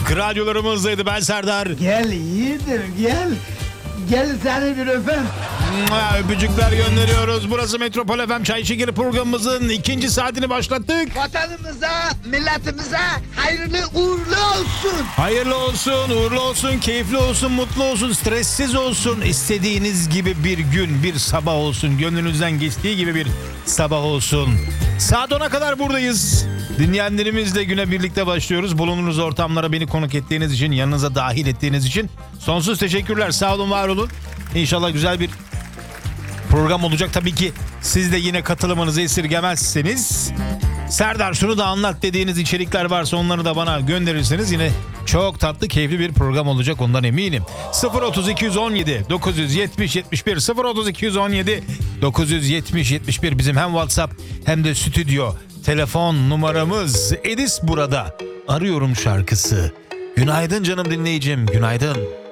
radyolarımızdaydı. Ben Serdar. Gel yiğidim gel. Gel seni bir öpem. Öpücükler gönderiyoruz. Burası Metropol FM Çay Şekeri programımızın 2. saatini başlattık. Vatanımıza, milletimize hayırlı uğurlu olsun. Hayırlı olsun, uğurlu olsun, keyifli olsun, mutlu olsun, stressiz olsun. İstediğiniz gibi bir gün, bir sabah olsun. Gönlünüzden geçtiği gibi bir sabah olsun. Saat 10'a kadar buradayız. Dinleyenlerimizle güne birlikte başlıyoruz. Bulunduğunuz ortamlara beni konuk ettiğiniz için, yanınıza dahil ettiğiniz için sonsuz teşekkürler. Sağ olun, var olun. İnşallah güzel bir program olacak. Tabii ki siz de yine katılımınızı esirgemezseniz, Serdar şunu da anlat dediğiniz içerikler varsa onları da bana gönderirseniz yine çok tatlı, keyifli bir program olacak, ondan eminim. 030 217 970 71 030 217 970 71 bizim hem WhatsApp hem de stüdyo telefon numaramız. Edis burada. Arıyorum şarkısı. Günaydın canım dinleyicim, günaydın.